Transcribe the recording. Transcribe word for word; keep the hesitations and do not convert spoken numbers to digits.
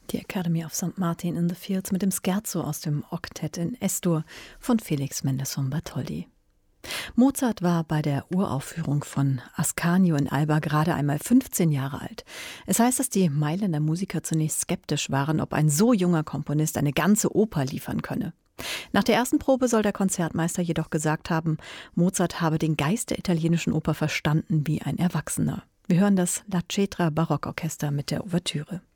Die Academy of Sankt Martin in the Fields mit dem Scherzo aus dem Oktett in Es-Dur von Felix Mendelssohn Bartholdy. Mozart war bei der Uraufführung von Ascanio in Alba gerade einmal fünfzehn Jahre alt. Es heißt, dass die Mailänder Musiker zunächst skeptisch waren, ob ein so junger Komponist eine ganze Oper liefern könne. Nach der ersten Probe soll der Konzertmeister jedoch gesagt haben, Mozart habe den Geist der italienischen Oper verstanden wie ein Erwachsener. Wir hören das La Cetra Barockorchester mit der Ouvertüre.